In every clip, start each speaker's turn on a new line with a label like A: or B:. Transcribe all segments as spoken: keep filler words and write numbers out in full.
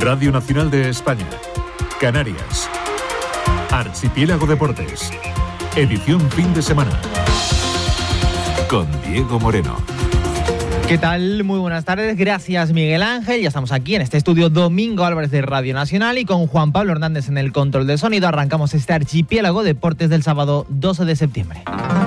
A: Radio Nacional de España, Canarias. Archipiélago Deportes. Edición fin de semana. Con Diego Moreno.
B: ¿Qué tal? Muy buenas tardes. Gracias, Miguel Ángel. Ya estamos aquí en este estudio Domingo Álvarez de Radio Nacional y con Juan Pablo Hernández en el control de sonido. Arrancamos este Archipiélago Deportes del sábado doce de septiembre.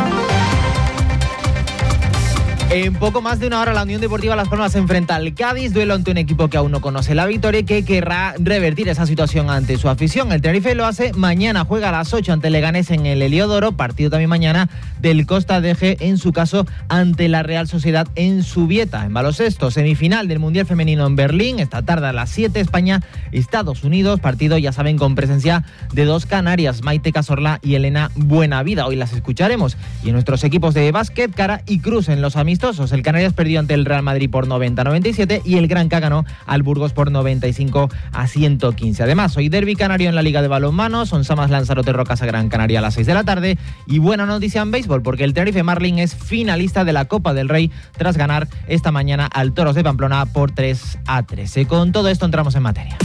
B: En poco más de una hora la Unión Deportiva Las Palmas se enfrenta al Cádiz, duelo ante un equipo que aún no conoce la victoria y que querrá revertir esa situación ante su afición. El Tenerife lo hace mañana, juega a las ocho ante Leganés en el Heliodoro, partido también mañana del Costa de G, en su caso ante la Real Sociedad en Zubieta. En baloncesto, semifinal del Mundial Femenino en Berlín, esta tarde a las siete, España, Estados Unidos, partido ya saben con presencia de dos canarias, Maite Cazorla y Elena Buenavida. Hoy las escucharemos. Y en nuestros equipos de básquet, Cara y Cruz en los amistosos. El Canarias perdió ante el Real Madrid por noventa a noventa y siete y el Granca ganó al Burgos por noventa y cinco a ciento quince. Además, hoy derbi canario en la Liga de Balonmano, Son Samas Lanzarote Rocas a Gran Canaria a las seis de la tarde. Y buena noticia en béisbol, porque el Tenerife Marlin es finalista de la Copa del Rey tras ganar esta mañana al Toros de Pamplona por tres a trece. Con todo esto entramos en materia.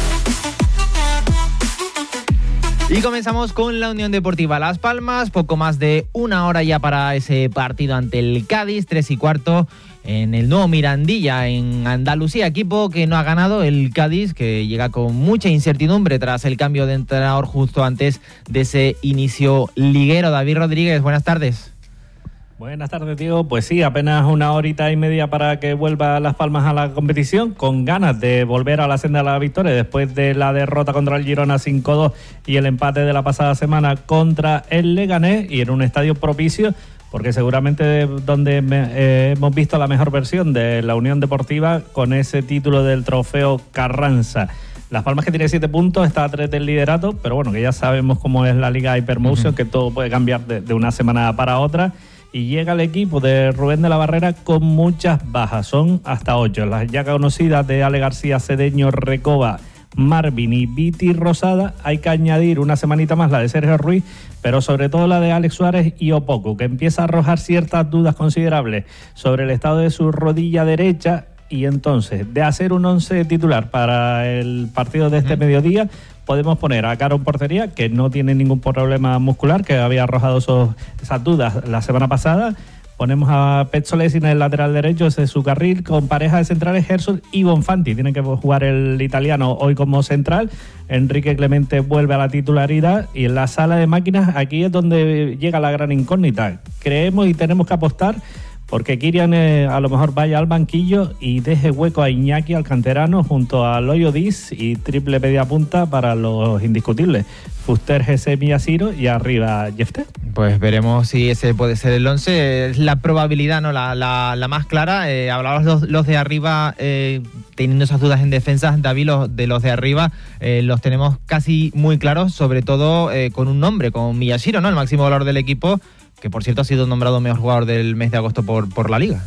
B: Y comenzamos con la Unión Deportiva Las Palmas, poco más de una hora ya para ese partido ante el Cádiz, tres y cuarto en el nuevo Mirandilla en Andalucía, equipo que no ha ganado, el Cádiz, que llega con mucha incertidumbre tras el cambio de entrenador justo antes de ese inicio liguero. David Rodríguez, buenas tardes.
C: Buenas tardes, Diego. Pues sí, apenas una horita y media para que vuelva Las Palmas a la competición, con ganas de volver a la senda de la victoria después de la derrota contra el Girona cinco dos y el empate de la pasada semana contra el Leganés, y en un estadio propicio, porque seguramente donde me, eh, hemos visto la mejor versión de la Unión Deportiva con ese título del Trofeo Carranza. Las Palmas, que tiene siete puntos, está a tres del liderato, pero bueno, que ya sabemos cómo es la Liga Hypermotion, uh-huh. que todo puede cambiar de, de una semana para otra. Y llega el equipo de Rubén de la Barrera con muchas bajas, son hasta ocho. Las ya conocidas de Ale García, Cedeño, Recoba, Marvin y Viti Rosada. Hay que añadir una semanita más la de Sergio Ruiz, pero sobre todo la de Alex Suárez y Opoku, que empieza a arrojar ciertas dudas considerables sobre el estado de su rodilla derecha. Y entonces, de hacer un once titular para el partido de este mediodía, podemos poner a Caro en portería, que no tiene ningún problema muscular, que había arrojado esos, esas dudas la semana pasada. Ponemos a Pezzolesi en el lateral derecho, ese es su carril, con pareja de centrales Gerson y Bonfanti. Tiene que jugar el italiano hoy como central. Enrique Clemente vuelve a la titularidad, y en la sala de máquinas aquí es donde llega la gran incógnita. Creemos y tenemos que apostar porque Kirian eh, a lo mejor vaya al banquillo y deje hueco a Iñaki, al canterano, junto a Loyo Diz, y triple media punta para los indiscutibles: Fuster, Gesem y Asiro, y arriba Jefte.
B: Pues veremos si ese puede ser el once. Es la probabilidad, ¿no? La, la, la más clara. Eh, hablabas los, los de arriba, eh, teniendo esas dudas en defensa. David, los de los de arriba eh, los tenemos casi muy claros, sobre todo eh, con un nombre, con Miyashiro, ¿no? El máximo valor del equipo, que por cierto ha sido nombrado mejor jugador del mes de agosto por, por la Liga.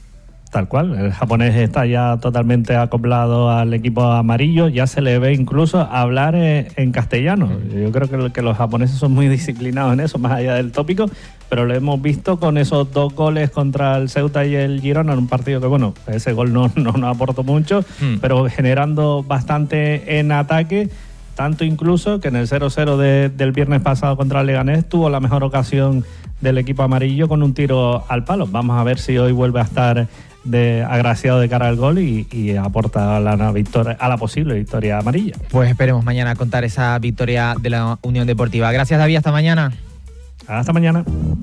C: Tal cual, el japonés está ya totalmente acoplado al equipo amarillo, ya se le ve incluso hablar en, en castellano. Yo creo que, que los japoneses son muy disciplinados en eso, más allá del tópico, pero lo hemos visto con esos dos goles contra el Ceuta y el Girona, en un partido que, bueno, ese gol no, no nos aportó mucho, hmm. pero generando bastante en ataque, tanto incluso que en el cero cero de, del viernes pasado contra el Leganés tuvo la mejor ocasión del equipo amarillo con un tiro al palo. Vamos a ver si hoy vuelve a estar de agraciado de cara al gol y, y aporta a la, victoria, a la posible victoria amarilla.
B: Pues esperemos mañana contar esa victoria de la Unión Deportiva. Gracias, David, hasta mañana.
C: Hasta mañana.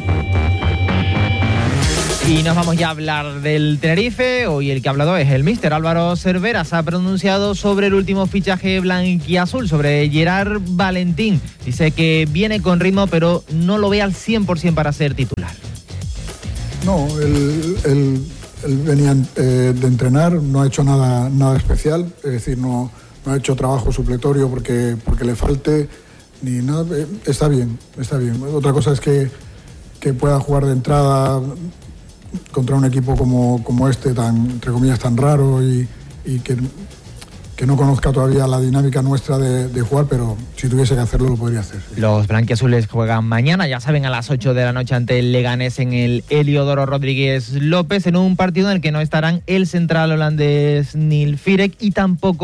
B: Y nos vamos ya a hablar del Tenerife. Hoy el que ha hablado es el míster Álvaro Cervera. Se ha pronunciado sobre el último fichaje blanquiazul, sobre Gerard Valentín. Dice que viene con ritmo, pero no lo ve al cien por ciento para ser titular.
D: No, él, él, él venía eh, de entrenar, no ha hecho nada, nada especial. Es decir, no, no ha hecho trabajo supletorio porque, porque le falte ni nada. Eh, está bien, está bien. Otra cosa es que, que pueda jugar de entrada contra un equipo como, como este, tan, entre comillas, tan raro y, y que, que no conozca todavía la dinámica nuestra de, de jugar, pero si tuviese que hacerlo lo podría hacer. Sí.
B: Los blanquiazules juegan mañana, ya saben, a las ocho de la noche ante el Leganés en el Heliodoro Rodríguez López, en un partido en el que no estarán el central holandés Neil Firek y tampoco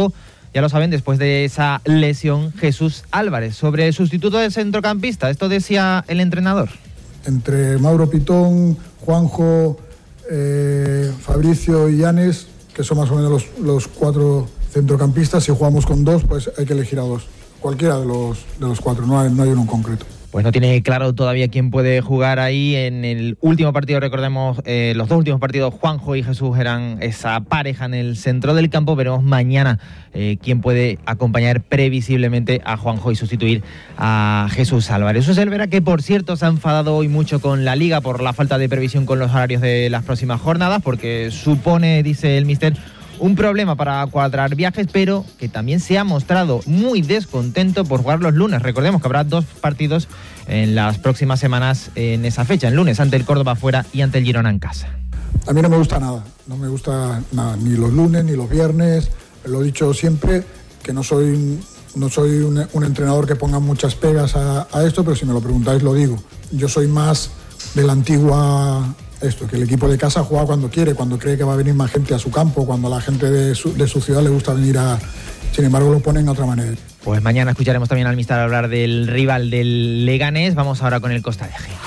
B: ya lo saben, después de esa lesión, Jesús Álvarez. Sobre el sustituto del centrocampista, esto decía el entrenador.
D: Entre Mauro Pitón, Juanjo, eh, Fabricio y Yanes, que son más o menos los, los cuatro centrocampistas, si jugamos con dos, pues hay que elegir a dos. Cualquiera de los, de los cuatro, no hay, no hay uno en concreto.
B: Pues no tiene claro todavía quién puede jugar ahí. En el último partido, recordemos, eh, los dos últimos partidos, Juanjo y Jesús eran esa pareja en el centro del campo. Veremos mañana eh, quién puede acompañar previsiblemente a Juanjo y sustituir a Jesús Álvarez. Jesús Elvera, que por cierto se ha enfadado hoy mucho con la Liga por la falta de previsión con los horarios de las próximas jornadas, porque supone, dice el míster, un problema para cuadrar viajes, pero que también se ha mostrado muy descontento por jugar los lunes. Recordemos que habrá dos partidos en las próximas semanas en esa fecha, el lunes ante el Córdoba fuera y ante el Girona en casa.
D: A mí no me gusta nada, no me gusta nada, ni los lunes ni los viernes. Lo he dicho siempre, que no soy, no soy un, un entrenador que ponga muchas pegas a, a esto, pero si me lo preguntáis lo digo. Yo soy más de la antigua... Esto, que el equipo de casa juega cuando quiere, cuando cree que va a venir más gente a su campo, cuando a la gente de su, de su ciudad le gusta venir a... Sin embargo, lo ponen de otra manera.
B: Pues mañana escucharemos también al míster hablar del rival del Leganés. Vamos ahora con el Costa de Gea.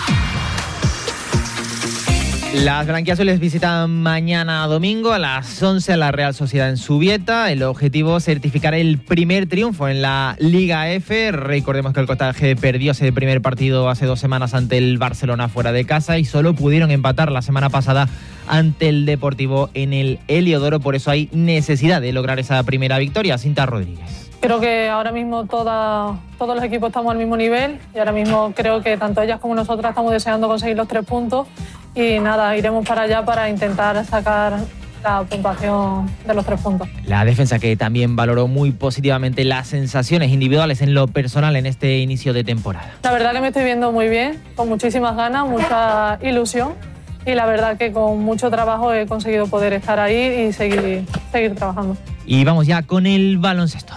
B: Las blanquiazules visitan mañana domingo a las once a la Real Sociedad en Zubieta. El objetivo es certificar el primer triunfo en la Liga F. Recordemos que el Costa de Gea perdió ese primer partido hace dos semanas ante el Barcelona fuera de casa y solo pudieron empatar la semana pasada ante el Deportivo en el Heliodoro. Por eso hay necesidad de lograr esa primera victoria. Cinta Rodríguez.
E: Creo que ahora mismo toda, todos los equipos estamos al mismo nivel y ahora mismo creo que tanto ellas como nosotras estamos deseando conseguir los tres puntos y nada, iremos para allá para intentar sacar la puntuación de los tres puntos.
B: La defensa, que también valoró muy positivamente las sensaciones individuales en lo personal en este inicio de temporada.
E: La verdad que me estoy viendo muy bien, con muchísimas ganas, mucha ilusión y la verdad que con mucho trabajo he conseguido poder estar ahí y seguir, seguir trabajando.
B: Y vamos ya con el baloncesto.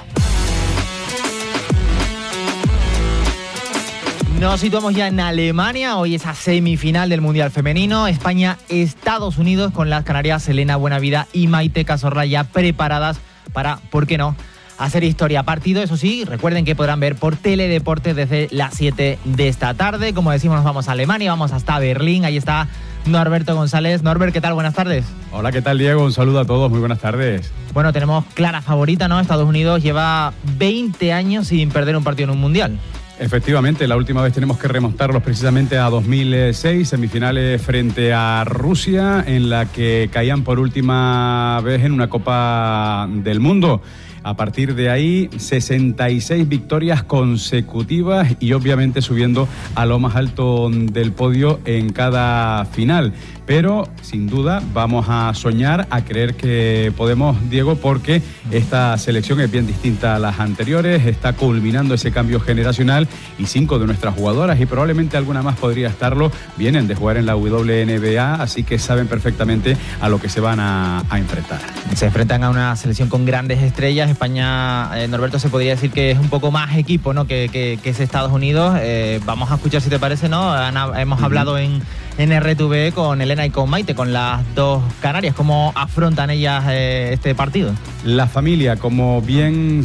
B: Nos situamos ya en Alemania, hoy esa semifinal del Mundial Femenino, España-Estados Unidos, con las canarias Elena Buenavida y Maite Cazorla ya preparadas para, ¿por qué no?, hacer historia. Partido, eso sí, recuerden que podrán ver por Teledeportes desde las siete de esta tarde. Como decimos, nos vamos a Alemania, vamos hasta Berlín, ahí está Norberto González. Norbert, ¿qué tal? Buenas tardes.
F: Hola, ¿qué tal, Diego? Un saludo a todos, muy buenas tardes.
B: Bueno, tenemos clara favorita, ¿no? Estados Unidos lleva veinte años sin perder un partido en un Mundial.
F: Efectivamente, la última vez tenemos que remontarlos precisamente a dos mil seis, semifinales frente a Rusia, en la que caían por última vez en una Copa del Mundo. A partir de ahí, sesenta y seis victorias consecutivas y obviamente subiendo a lo más alto del podio en cada final. Pero, sin duda, vamos a soñar, a creer que podemos, Diego, porque esta selección es bien distinta a las anteriores, está culminando ese cambio generacional y cinco de nuestras jugadoras, y probablemente alguna más podría estarlo, vienen de jugar en la W N B A, así que saben perfectamente a lo que se van a, a enfrentar.
B: Se enfrentan a una selección con grandes estrellas. España, eh, Norberto, se podría decir que es un poco más equipo, ¿no?, que, que, que es Estados Unidos. Eh, vamos a escuchar, si te parece, ¿no? Ana, hemos uh-huh. hablado en, en R T V con Elena y con Maite, con las dos canarias. ¿Cómo afrontan ellas eh, este partido?
F: La familia, como bien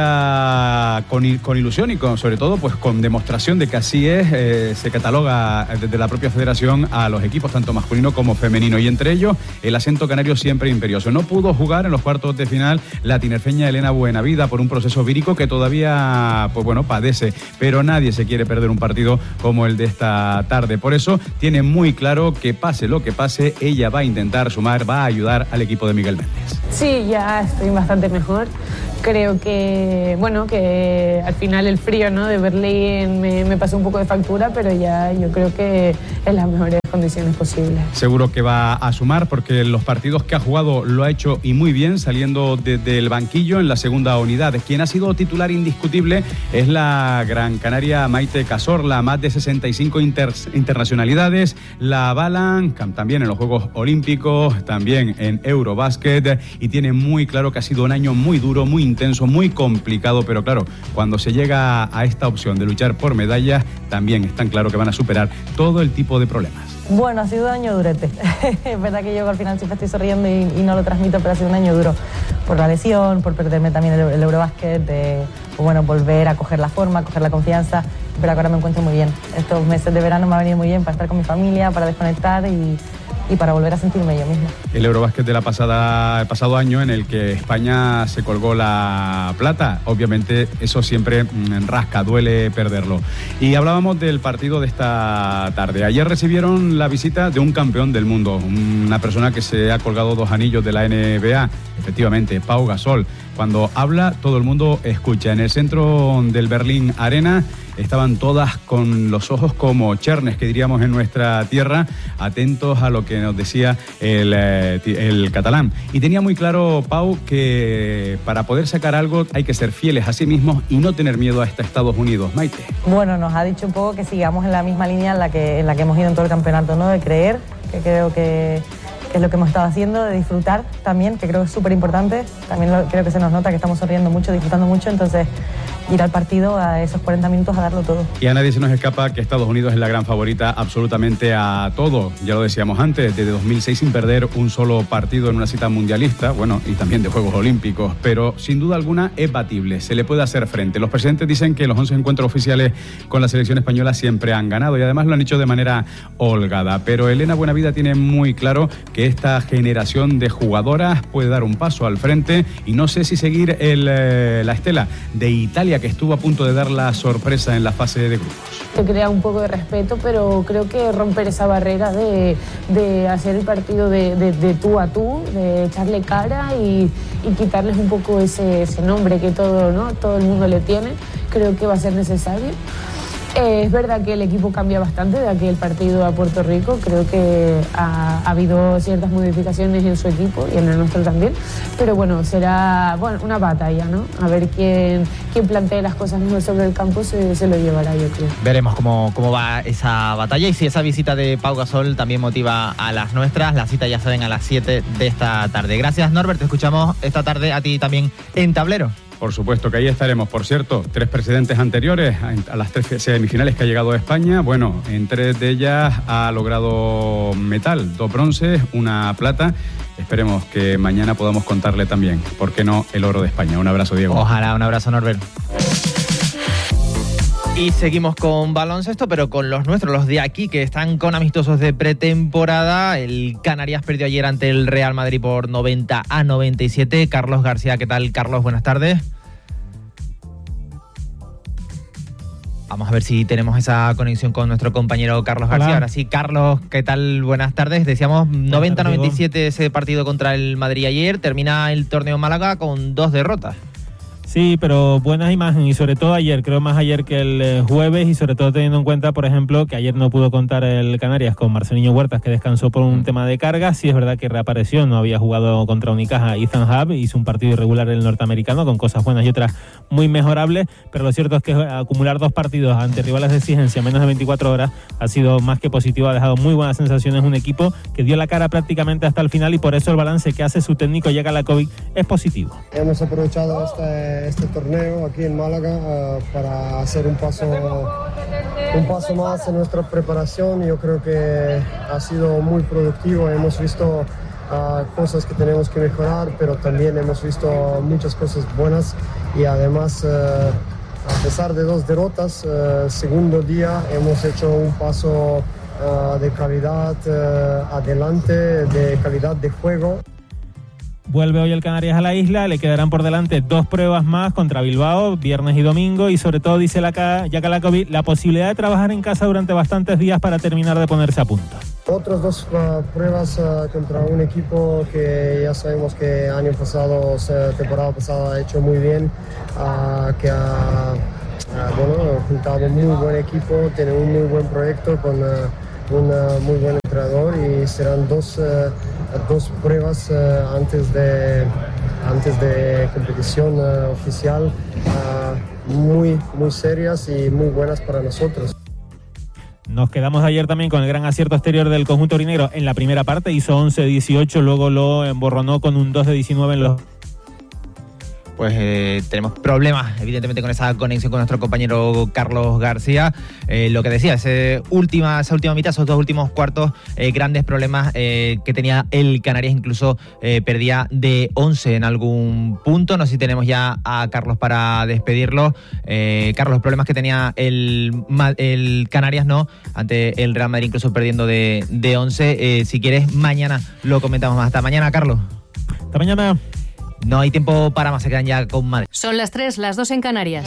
F: sella con, con ilusión y con, sobre todo pues con demostración de que así es, eh, se cataloga desde la propia federación a los equipos tanto masculino como femenino, y entre ellos el acento canario siempre imperioso. No pudo jugar en los cuartos de final la tinerfeña Elena Buenavida por un proceso vírico que todavía pues bueno padece, pero nadie se quiere perder un partido como el de esta tarde. Por eso tiene muy claro que pase lo que pase, ella va a intentar sumar, va a ayudar al equipo de Miguel Méndez.
G: Sí, ya estoy bastante mejor. Creo que, bueno, que al final el frío, ¿no?, de Berlín me, me pasó un poco de factura, pero ya yo creo que en las mejores condiciones posibles.
F: Seguro que va a sumar, porque los partidos que ha jugado lo ha hecho y muy bien, saliendo desde el banquillo en la segunda unidad. Quien ha sido titular indiscutible es la gran canaria Maite Cazorla, más de sesenta y cinco inter, internacionalidades, la avalan también en los Juegos Olímpicos, también en Eurobásquet, y tiene muy claro que ha sido un año muy duro, muy intenso, muy complicado, pero claro, cuando se llega a esta opción de luchar por medallas, también están claro que van a superar todo el tipo de problemas.
H: Bueno, ha sido un año durete. Es verdad que yo al final siempre estoy sonriendo y, y no lo transmito, pero ha sido un año duro por la lesión, por perderme también el, el Eurobásquet, de pues bueno, volver a coger la forma, a coger la confianza, pero ahora me encuentro muy bien. Estos meses de verano me ha venido muy bien para estar con mi familia, para desconectar y, y para volver a sentirme yo misma.
F: El Eurobásquet de la pasada, el pasado año en el que España se colgó la plata. Obviamente eso siempre mmm, rasca, duele perderlo. Y hablábamos del partido de esta tarde. Ayer recibieron la visita de un campeón del mundo, una persona que se ha colgado dos anillos de la N B A, efectivamente, Pau Gasol. Cuando habla, todo el mundo escucha. En el centro del Berlín Arena estaban todas con los ojos como chernes, que diríamos en nuestra tierra, atentos a lo que nos decía el, el catalán. Y tenía muy claro, Pau, que para poder sacar algo hay que ser fieles a sí mismos y no tener miedo a este Estados Unidos. Maite.
H: Bueno, nos ha dicho un poco que sigamos en la misma línea en la que, en la que hemos ido en todo el campeonato, ¿no? De creer, que creo que... que es lo que hemos estado haciendo, de disfrutar también, que creo que es súper importante. También lo, creo que se nos nota que estamos sonriendo mucho, disfrutando mucho, entonces ir al partido a esos cuarenta minutos a darlo todo.
F: Y a nadie se nos escapa que Estados Unidos es la gran favorita absolutamente a todo. Ya lo decíamos antes, desde dos mil seis sin perder un solo partido en una cita mundialista, bueno, y también de Juegos Olímpicos, pero sin duda alguna es batible, se le puede hacer frente. Los presidentes dicen que los once encuentros oficiales con la selección española siempre han ganado y además lo han hecho de manera holgada, pero Elena Buenavida tiene muy claro que esta generación de jugadoras puede dar un paso al frente y no sé si seguir el, eh, la estela de Italia, que estuvo a punto de dar la sorpresa en la fase de grupos.
G: Te crea un poco de respeto, pero creo que romper esa barrera de, de hacer el partido de, de, de tú a tú, de echarle cara y, y quitarles un poco ese, ese nombre que todo, ¿no? todo el mundo le tiene, creo que va a ser necesario. Eh, es verdad que el equipo cambia bastante de aquel partido a Puerto Rico. Creo que ha, ha habido ciertas modificaciones en su equipo y en el nuestro también. Pero bueno, será bueno, una batalla, ¿no? A ver quién, quién plantee las cosas mejor sobre el campo se, se lo llevará, yo creo.
B: Veremos cómo, cómo va esa batalla y si esa visita de Pau Gasol también motiva a las nuestras. La cita, ya saben, a las siete de esta tarde. Gracias, Norbert. Te escuchamos esta tarde a ti también en Tablero.
F: Por supuesto que ahí estaremos. Por cierto, tres precedentes anteriores a las tres semifinales que ha llegado a España. Bueno, en tres de ellas ha logrado metal, dos bronces, una plata. Esperemos que mañana podamos contarle también, ¿por qué no?, el oro de España. Un abrazo, Diego.
B: Ojalá, un abrazo, Norbert. Y seguimos con baloncesto, pero con los nuestros, los de aquí, que están con amistosos de pretemporada. El Canarias perdió ayer ante el Real Madrid por noventa a noventa y siete. Carlos García, ¿qué tal, Carlos? Buenas tardes. Vamos a ver si tenemos esa conexión con nuestro compañero Carlos García. Hola. Ahora sí, Carlos, ¿qué tal? Buenas tardes. Decíamos noventa a noventa y siete ese partido contra el Madrid ayer. Termina el torneo en Málaga con dos derrotas.
I: Sí, pero buenas imágenes y sobre todo ayer, creo más ayer que el jueves y sobre todo teniendo en cuenta, por ejemplo, que ayer no pudo contar el Canarias con Marceliño Huertas, que descansó por un mm. tema de carga. Sí es verdad que reapareció, no había jugado contra Unicaja. Ethan Hub hizo un partido irregular el norteamericano con cosas buenas y otras muy mejorables, pero lo cierto es que acumular dos partidos ante rivales de exigencia en menos de veinticuatro horas ha sido más que positivo, ha dejado muy buenas sensaciones, un equipo que dio la cara prácticamente hasta el final y por eso el balance que hace su técnico Jakalakovic es positivo.
J: Hemos aprovechado este este torneo aquí en Málaga uh, para hacer un paso un paso más en nuestra preparación. Yo creo que ha sido muy productivo. Hemos visto uh, cosas que tenemos que mejorar, pero también hemos visto muchas cosas buenas y además uh, a pesar de dos derrotas, uh, segundo día hemos hecho un paso uh, de calidad uh, adelante, de calidad de juego.
I: Vuelve hoy el Canarias a la isla, le quedarán por delante dos pruebas más contra Bilbao, viernes y domingo, y sobre todo, dice la Jakalakovic, la posibilidad de trabajar en casa durante bastantes días para terminar de ponerse a punto.
J: Otras dos uh, pruebas uh, contra un equipo que ya sabemos que año pasado, o sea, temporada pasada ha hecho muy bien, uh, que ha uh, bueno, juntado un muy buen equipo, tiene un muy buen proyecto con uh, un uh, muy buen entrenador y serán dos... Uh, dos pruebas uh, antes de antes de competición uh, oficial uh, muy muy serias y muy buenas para nosotros.
I: Nos quedamos ayer también con el gran acierto exterior del conjunto aurinegro en la primera parte, hizo once de dieciocho, luego lo emborronó con un dos de diecinueve en los...
B: pues eh, tenemos problemas, evidentemente, con esa conexión con nuestro compañero Carlos García. Eh, lo que decía, ese última, esa última mitad, esos dos últimos cuartos, eh, grandes problemas eh, que tenía el Canarias, incluso eh, perdía de once en algún punto. No sé si tenemos ya a Carlos para despedirlo. Eh, Carlos, los problemas que tenía el, el Canarias, ¿no?, ante el Real Madrid, incluso perdiendo de, de once. Eh, si quieres, mañana lo comentamos más. Hasta mañana, Carlos.
I: Hasta mañana.
B: No hay tiempo para más, se quedan ya con Madrid.
K: Son las tres, las dos en Canarias.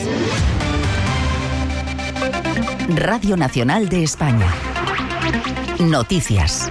L: Radio Nacional de España. Noticias.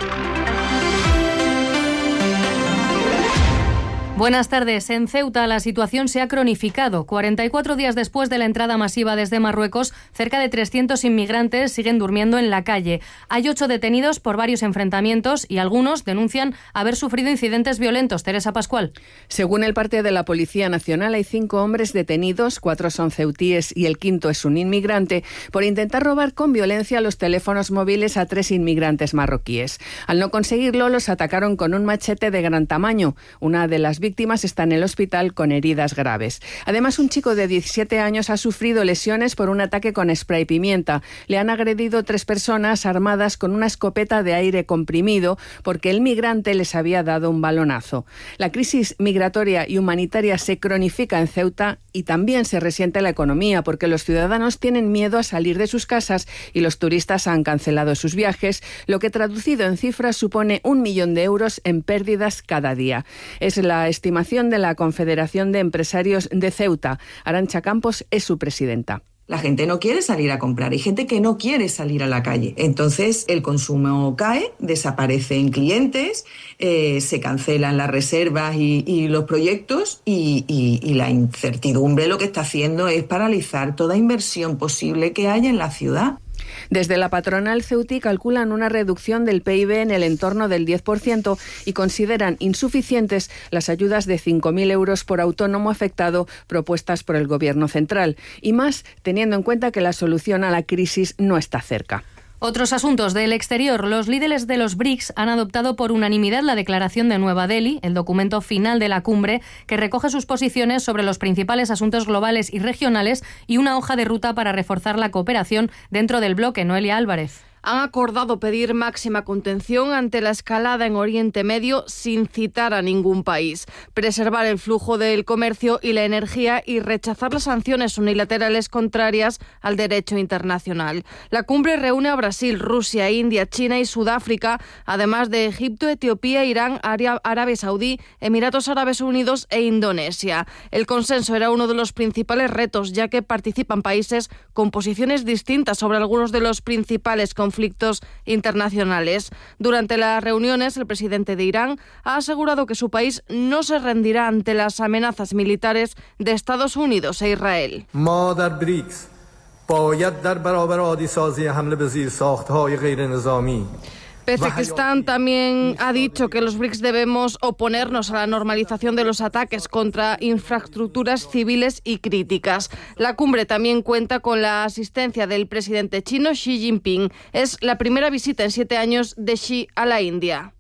K: Buenas tardes. En Ceuta la situación se ha cronificado. cuarenta y cuatro días después de la entrada masiva desde Marruecos, cerca de trescientos inmigrantes siguen durmiendo en la calle. Hay ocho detenidos por varios enfrentamientos y algunos denuncian haber sufrido incidentes violentos. Teresa Pascual.
M: Según el parte de la Policía Nacional, hay cinco hombres detenidos, cuatro son ceutíes y el quinto es un inmigrante, por intentar robar con violencia los teléfonos móviles a tres inmigrantes marroquíes. Al no conseguirlo, los atacaron con un machete de gran tamaño. Una de las víctimas está en el hospital con heridas graves. Además, un chico de diecisiete años ha sufrido lesiones por un ataque con spray pimienta. Le han agredido tres personas armadas con una escopeta de aire comprimido porque el migrante les había dado un balonazo. La crisis migratoria y humanitaria se cronifica en Ceuta y también se resiente la economía porque los ciudadanos tienen miedo a salir de sus casas y los turistas han cancelado sus viajes, lo que traducido en cifras supone un millón de euros en pérdidas cada día. Es la estimación de la Confederación de Empresarios de Ceuta. Arantxa Campos es su presidenta.
N: La gente no quiere salir a comprar, hay gente que no quiere salir a la calle. Entonces el consumo cae, desaparecen clientes, eh, se cancelan las reservas y, y los proyectos y, y, y la incertidumbre lo que está haciendo es paralizar toda inversión posible que haya en la ciudad.
M: Desde la patronal ceutí calculan una reducción del P I B en el entorno del diez por ciento y consideran insuficientes las ayudas de cinco mil euros por autónomo afectado propuestas por el Gobierno central. Y más teniendo en cuenta que la solución a la crisis no está cerca.
K: Otros asuntos del exterior. Los líderes de los B R I C S han adoptado por unanimidad la Declaración de Nueva Delhi, el documento final de la cumbre que recoge sus posiciones sobre los principales asuntos globales y regionales y una hoja de ruta para reforzar la cooperación dentro del bloque. Noelia Álvarez.
O: Han acordado pedir máxima contención ante la escalada en Oriente Medio sin citar a ningún país, preservar el flujo del comercio y la energía y rechazar las sanciones unilaterales contrarias al derecho internacional. La cumbre reúne a Brasil, Rusia, India, China y Sudáfrica, además de Egipto, Etiopía, Irán, Arabia Saudí, Emiratos Árabes Unidos e Indonesia. El consenso era uno de los principales retos, ya que participan países con posiciones distintas sobre algunos de los principales conflictos conflictos internacionales. Durante las reuniones, el presidente de Irán ha asegurado que su país no se rendirá ante las amenazas militares de Estados Unidos e Israel.
P: ما در بریکس باید در برابر عادی‌سازی حمله به زیرساخت‌های غیرنظامی.
O: Pezekistán también ha dicho que los B R I C S debemos oponernos a la normalización de los ataques contra infraestructuras civiles y críticas. La cumbre también cuenta con la asistencia del presidente chino Xi Jinping. Es la primera visita en siete años de Xi a la India.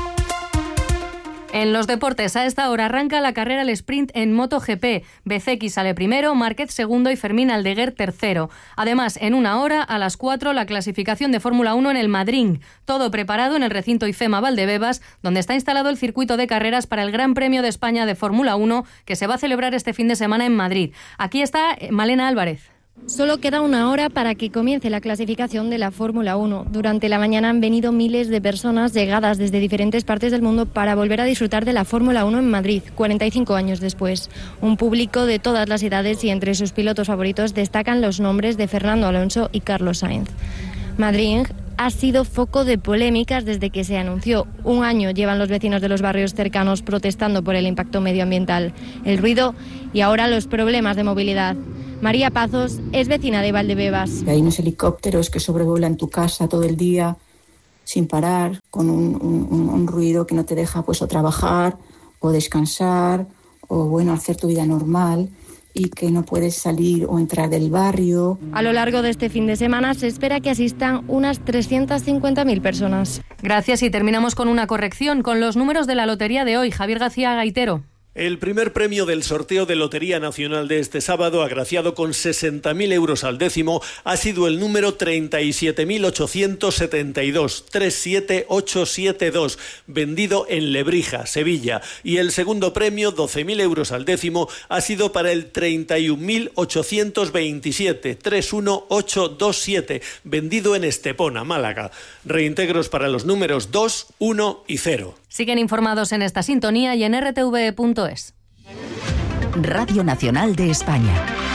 K: En los deportes, a esta hora arranca la carrera al sprint en MotoGP. Bezeki sale primero, Márquez segundo y Fermín Aldeguer tercero. Además, en una hora, a las cuatro, la clasificación de Fórmula uno en el Madrid. Todo preparado en el recinto IFEMA Valdebebas, donde está instalado el circuito de carreras para el Gran Premio de España de Fórmula uno, que se va a celebrar este fin de semana en Madrid. Aquí está Malena Álvarez.
Q: Solo queda una hora para que comience la clasificación de la Fórmula uno. Durante la mañana han venido miles de personas llegadas desde diferentes partes del mundo para volver a disfrutar de la Fórmula uno en Madrid, cuarenta y cinco años después. Un público de todas las edades y entre sus pilotos favoritos destacan los nombres de Fernando Alonso y Carlos Sainz. Madrid ha sido foco de polémicas desde que se anunció. Un año llevan los vecinos de los barrios cercanos protestando por el impacto medioambiental, el ruido y ahora los problemas de movilidad. María Pazos es vecina de Valdebebas.
R: Hay unos helicópteros que sobrevuelan tu casa todo el día sin parar, con un, un, un ruido que no te deja pues o trabajar o descansar o bueno hacer tu vida normal y que no puedes salir o entrar del barrio.
Q: A lo largo de este fin de semana se espera que asistan unas trescientas cincuenta mil personas.
K: Gracias y terminamos con una corrección con los números de la lotería de hoy. Javier García Gaitero.
S: El primer premio del sorteo de Lotería Nacional de este sábado, agraciado con sesenta mil euros al décimo, ha sido el número treinta y siete mil ochocientos setenta y dos, treinta y siete mil ochocientos setenta y dos, vendido en Lebrija, Sevilla. Y el segundo premio, doce mil euros al décimo, ha sido para el treinta y un mil ochocientos veintisiete, treinta y uno mil ochocientos veintisiete, vendido en Estepona, Málaga. Reintegros para los números dos, uno y cero.
K: Siguen informados en esta sintonía y en r t v punto es.
L: Radio Nacional de España.